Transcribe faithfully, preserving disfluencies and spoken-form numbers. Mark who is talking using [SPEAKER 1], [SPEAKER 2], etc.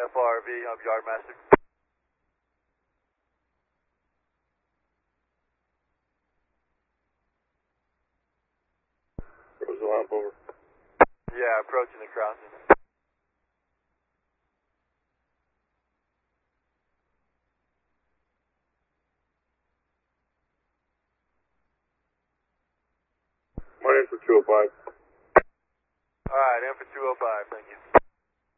[SPEAKER 1] F R V, I'm Yardmaster.
[SPEAKER 2] Rose Lamp over.
[SPEAKER 1] Yeah, approaching the crossing.
[SPEAKER 2] One in for two oh five.
[SPEAKER 1] Alright, in for two oh five, thank you.